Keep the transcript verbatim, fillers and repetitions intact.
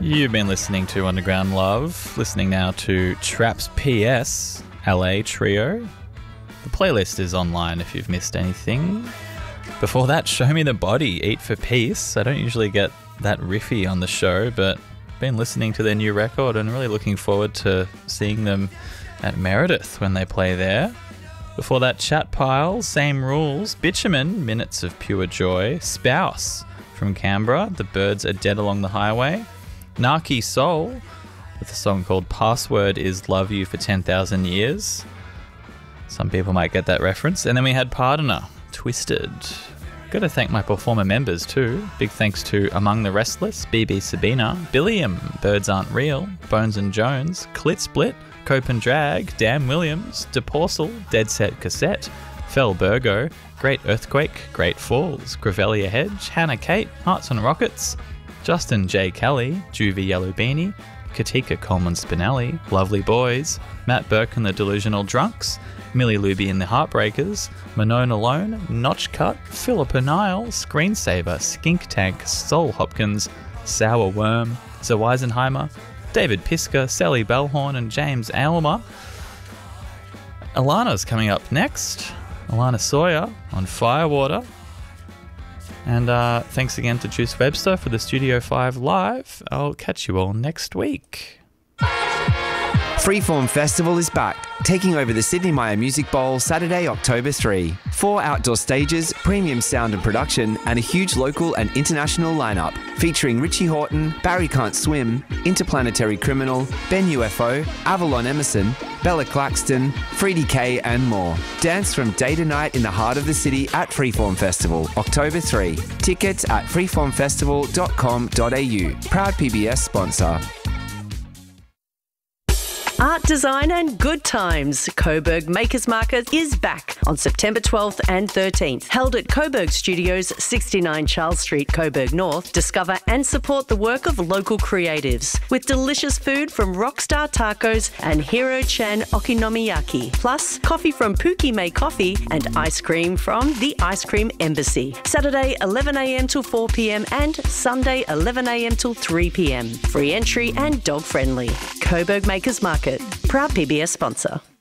You've been listening to Underground Love, listening now to Traps P S, L A Trio. The playlist is online if you've missed anything. Before that, Show Me the Body, Eat for Peace. I don't usually get that riffy on the show, but been listening to their new record and really looking forward to seeing them at Meredith when they play there. Before that, Chat Pile, Same Rules, Bitumen, Minutes of Pure Joy, Spouse from Canberra, The Birds Are Dead Along the Highway, Naki Soul with a song called Password is Love You for ten thousand Years. Some people might get that reference. And then we had Pardoner, Twisted. Got to thank my performer members too. Big thanks to Among the Restless, B B Sabina, Billiam, Birds Aren't Real, Bones and Jones, Clit Split, Cope and Drag, Dan Williams, DePorsel, Dead Set Cassette, Fel Burgo, Great Earthquake, Great Falls, Gravelia Hedge, Hannah Kate, Hearts and Rockets, Justin J. Kelly, Juvie Yellow Beanie, Katika Coleman Spinelli, Lovely Boys, Matt Burke and the Delusional Drunks, Millie Luby and the Heartbreakers, Manon Alone, Notch Cut, Philippa Nile, Screensaver, Skink Tank, Soul Hopkins, Sour Worm, Sir Weisenheimer, David Pisker, Sally Bellhorn and James Aylmer. Alana's coming up next. Alana Sawyer on Firewater. And uh, thanks again to Juice Webster for the Studio five Live. I'll catch you all next week. Freeform Festival is back, taking over the Sydney Myer Music Bowl Saturday, October third. Four outdoor stages, premium sound and production, and a huge local and international lineup featuring Richie Horton, Barry Can't Swim, Interplanetary Criminal, Ben U F O, Avalon Emerson, Bella Claxton, Freddie K and more. Dance from day to night in the heart of the city at Freeform Festival, October third. Tickets at freeform festival dot com dot a u. Proud P B S sponsor. Art, design and good times. Coburg Makers Market is back on September twelfth and thirteenth. Held at Coburg Studios, sixty-nine Charles Street, Coburg North. Discover and support the work of local creatives with delicious food from Rockstar Tacos and Hiro Chan Okonomiyaki. Plus, coffee from Pookie May Coffee and ice cream from the Ice Cream Embassy. Saturday eleven a m till four p m and Sunday eleven a m till three p m. Free entry and dog friendly. Coburg Makers Market. Proud P B S sponsor.